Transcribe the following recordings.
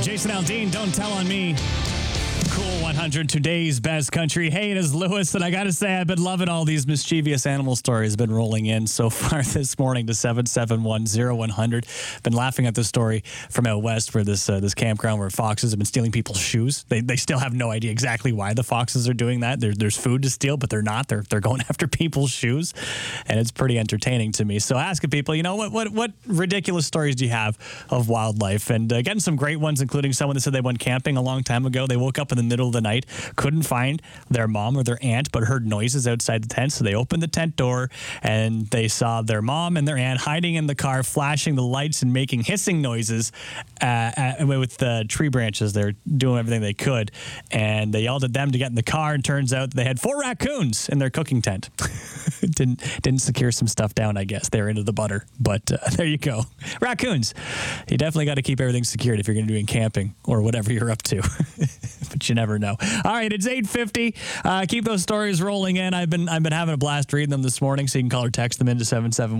Jason Aldean, Don't Tell on Me. Cool 100, today's best country. Hey, it is Lewis, and I got to say, I've been loving all these mischievous animal stories been rolling in so far this morning to 7710100. Been laughing at this story from out west where this campground where foxes have been stealing people's shoes. They still have no idea exactly why the foxes are doing that. There's food to steal, but they're not. They're going after people's shoes, and it's pretty entertaining to me. So asking people, what ridiculous stories do you have of wildlife? And getting some great ones, including someone that said they went camping a long time ago. They woke up in the middle of the night, couldn't find their mom or their aunt, but heard noises outside the tent. So they opened the tent door and they saw their mom and their aunt hiding in the car, flashing the lights and making hissing noises with the tree branches. They're doing everything they could. And they yelled at them to get in the car. And turns out they had 4 raccoons in their cooking tent. Didn't secure some stuff down, I guess. They're into the butter. But there you go. Raccoons. You definitely got to keep everything secured if you're going to be doing camping or whatever you're up to. But you never know. All right, it's 8:50. Keep those stories rolling in. I've been having a blast reading them this morning, so you can call or text them into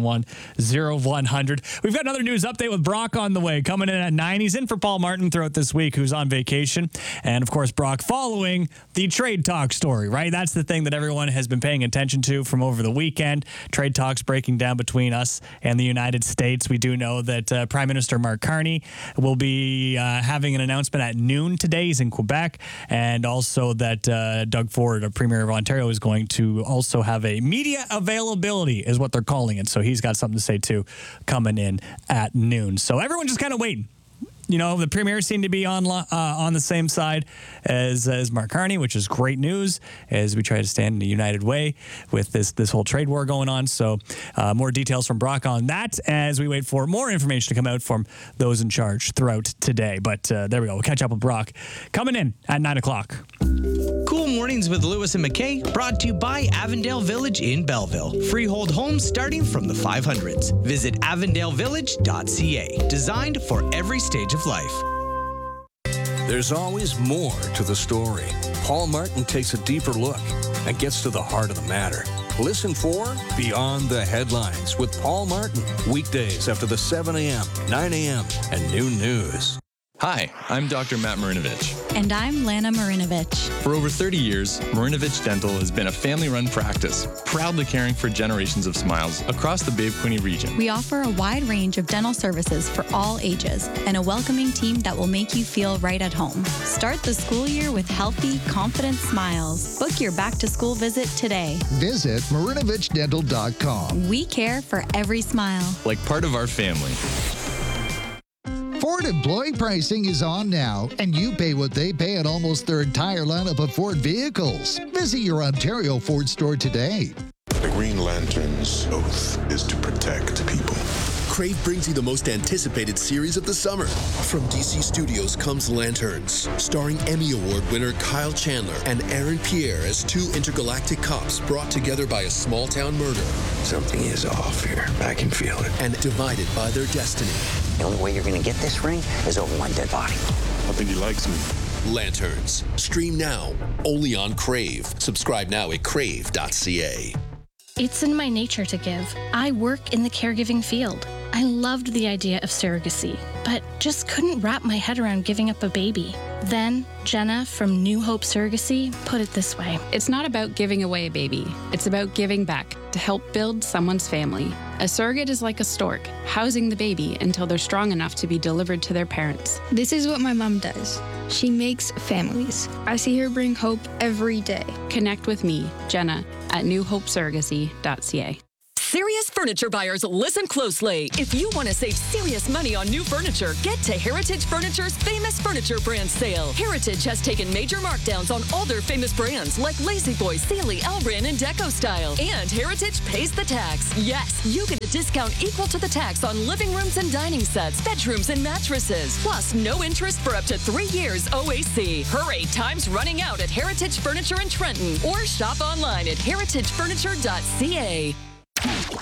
771-0100. We've got another news update with Brock on the way, coming in at 9. He's in for Paul Martin throughout this week, who's on vacation. And, of course, Brock following the trade talk story, right? That's the thing that everyone has been paying attention to from over the weekend. Trade talks breaking down between us and the United States. We do know that Prime Minister Mark Carney will be having an announcement at noon today. He's in Quebec. And also that Doug Ford, a Premier of Ontario, is going to also have a media availability, is what they're calling it. So he's got something to say, too, coming in at noon. So everyone just kind of waiting. The Premier seemed to be on the same side as Mark Carney, which is great news as we try to stand in a united way with this whole trade war going on. So more details from Brock on that as we wait for more information to come out from those in charge throughout today. But there we go. We'll catch up with Brock coming in at 9 o'clock. Cool Mornings with Lewis and McKay, brought to you by Avondale Village in Belleville. Freehold homes starting from the 500s. Visit avondalevillage.ca. Designed for every stage of life. There's always more to the story. Paul Martin takes a deeper look and gets to the heart of the matter. Listen for Beyond the Headlines with Paul Martin. Weekdays after the 7 a.m., 9 a.m., and noon news. Hi, I'm Dr. Matt Marinovich. And I'm Lana Marinovich. For over 30 years, Marinovich Dental has been a family-run practice, proudly caring for generations of smiles across the Bay of Quinte region. We offer a wide range of dental services for all ages and a welcoming team that will make you feel right at home. Start the school year with healthy, confident smiles. Book your back-to-school visit today. Visit MarinovichDental.com. We care for every smile. Like part of our family. Ford employee pricing is on now, and you pay what they pay at almost their entire lineup of Ford vehicles. Visit your Ontario Ford store today. The Green Lantern's oath is to protect people. Crave brings you the most anticipated series of the summer. From DC Studios comes Lanterns, starring Emmy Award winner Kyle Chandler and Aaron Pierre as 2 intergalactic cops brought together by a small-town murder. Something is off here. I can feel it. And divided by their destiny. The only way you're going to get this ring is over my dead body. I think he likes me. Lanterns. Stream now, only on Crave. Subscribe now at crave.ca. It's in my nature to give. I work in the caregiving field. I loved the idea of surrogacy, but just couldn't wrap my head around giving up a baby. Then, Jenna from New Hope Surrogacy put it this way. It's not about giving away a baby. It's about giving back to help build someone's family. A surrogate is like a stork, housing the baby until they're strong enough to be delivered to their parents. This is what my mom does. She makes families. I see her bring hope every day. Connect with me, Jenna, at newhopesurrogacy.ca. Serious furniture buyers, listen closely. If you want to save serious money on new furniture, get to Heritage Furniture's famous furniture brand sale. Heritage has taken major markdowns on all their famous brands like La-Z-Boy, Sealy, Elbran, and Deco Style. And Heritage pays the tax. Yes, you get a discount equal to the tax on living rooms and dining sets, bedrooms, and mattresses. Plus, no interest for up to 3 years OAC. Hurry, time's running out at Heritage Furniture in Trenton. Or shop online at heritagefurniture.ca.